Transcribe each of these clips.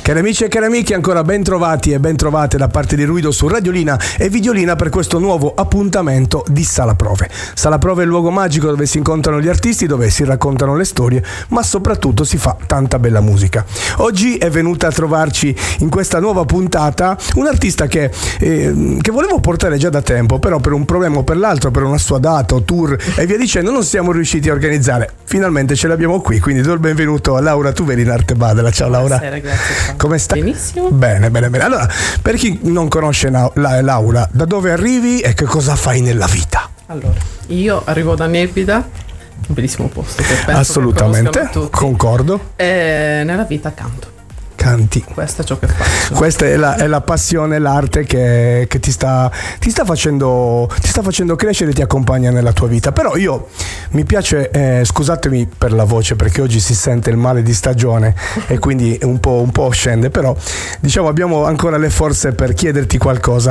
Cari amici e cari amiche, ancora ben trovati e ben trovate da parte di Ruido su Radiolina e Videolina per questo nuovo appuntamento di Sala Prove. Sala Prove è il luogo magico dove si incontrano gli artisti, dove si raccontano le storie, ma soprattutto si fa tanta bella musica. Oggi è venuta a trovarci in questa nuova puntata un artista che volevo portare già da tempo, però per un problema o per l'altro, per una sua data o tour e via dicendo, non siamo riusciti a organizzare. Finalmente ce l'abbiamo qui, quindi do il benvenuto a Laura Tuveri in Arte Badela. Ciao Laura. Buonasera, grazie. Come stai? Benissimo. Bene. Allora, per chi non conosce Laura, da dove arrivi e che cosa fai nella vita? Allora, io arrivo da Nebida, un bellissimo posto che penso assolutamente, concordo. E nella vita canto. Canti. Questo è ciò che faccio. Questa è la passione, l'arte che ti sta facendo crescere e ti accompagna nella tua vita. Però mi piace, scusatemi per la voce perché oggi si sente il male di stagione e quindi un po' scende, però diciamo abbiamo ancora le forze per chiederti qualcosa.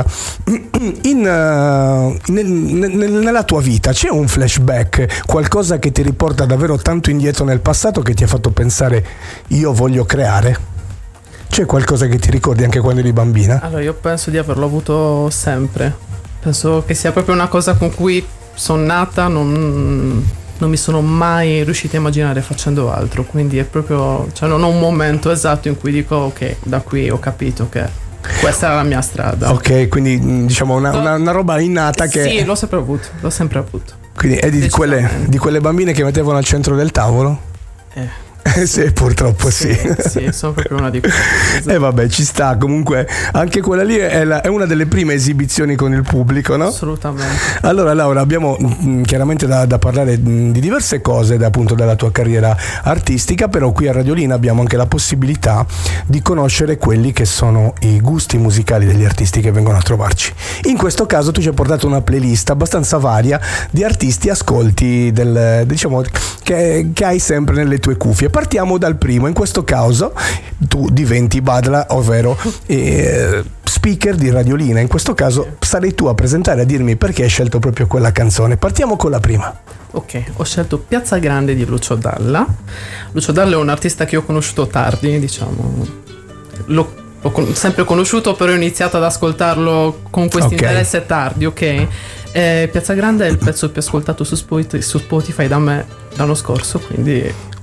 Nella tua vita c'è un flashback, qualcosa che ti riporta davvero tanto indietro nel passato che ti ha fatto pensare io voglio creare? C'è qualcosa che ti ricordi anche quando eri bambina? Allora, io penso di averlo avuto sempre. Penso che sia proprio una cosa con cui sono nata, non mi sono mai riuscita a immaginare facendo altro. Quindi è proprio, non ho un momento esatto in cui dico ok, da qui ho capito che questa era la mia strada. Ok, quindi diciamo una roba innata che... Sì, l'ho sempre avuto. Quindi è di quelle bambine che mettevano al centro del tavolo? Sì, purtroppo sì, sono proprio una di quelle. E vabbè, ci sta. Comunque anche quella lì è una delle prime esibizioni con il pubblico, no? Assolutamente. Allora Laura, abbiamo chiaramente da parlare di diverse cose appunto dalla tua carriera artistica, però qui a Radiolina abbiamo anche la possibilità di conoscere quelli che sono i gusti musicali degli artisti che vengono a trovarci. In questo caso tu ci hai portato una playlist abbastanza varia di artisti ascolti diciamo che hai sempre nelle tue cuffie. Partiamo dal primo, in questo caso tu diventi Badla, ovvero speaker di Radiolina. In questo caso sarei tu a presentare, a dirmi perché hai scelto proprio quella canzone. Partiamo con la prima. Ok, ho scelto Piazza Grande di Lucio Dalla. Lucio Dalla è un artista che ho conosciuto tardi, diciamo. L'ho sempre conosciuto, però ho iniziato ad ascoltarlo con questo interesse tardi, ok? Piazza Grande è il pezzo più ascoltato su Spotify da me l'anno scorso, quindi